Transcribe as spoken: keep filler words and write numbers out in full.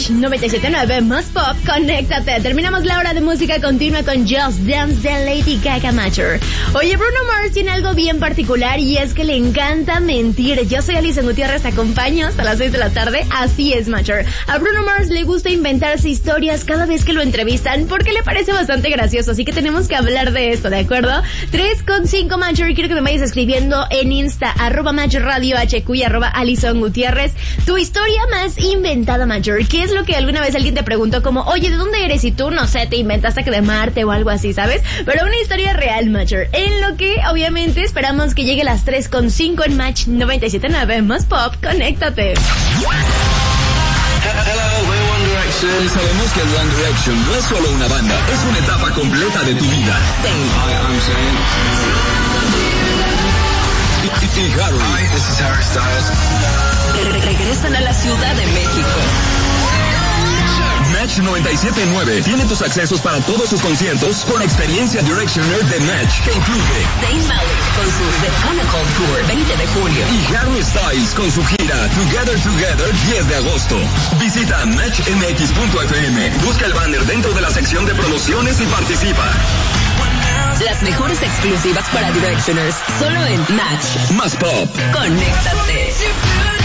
Match noventa y siete punto nueve Más Pop, conéctate. Terminamos la hora de música continua con Just Dance de Lady Gaga Matcher. Oye, Bruno Mars tiene algo bien particular y es que le encanta mentir. Yo soy Alison Gutiérrez, te acompaño hasta las seis de la tarde. Así es, Matcher. A Bruno Mars le gusta inventarse historias cada vez que lo entrevistan porque le parece bastante gracioso, así que tenemos que hablar de esto, ¿de acuerdo? tres con cinco, Matcher, y quiero que me vayas escribiendo en Insta, arroba Matcher Radio H Q y arroba Alison Gutiérrez, tu historia más inventada, Matcher. ¿Qué es lo que alguna vez alguien te preguntó como, oye, ¿de dónde eres? Y tú, no sé, te inventaste que de Marte o algo así, ¿sabes? Pero una historia real, Matcher. En lo que, obviamente, esperamos que llegue las tres con cinco en Match noventa y siete punto nueve Más Pop, conéctate. Y sabemos que One Direction no es solo una banda, es una etapa completa de tu vida. Y, y Harry. Hi, this is Harry Styles. Regresan a la Ciudad de México. Match noventa y siete punto nueve tiene tus accesos para todos sus conciertos con experiencia Directioner de Match, que incluye Zayn Malik con su The Pinnacle Tour veinte de julio y Harry Styles con su gira Together Together diez de agosto. Visita match m x punto f m, busca el banner dentro de la sección de promociones y participa. Las mejores exclusivas para Directioners, solo en Match Más Pop. Conéctate.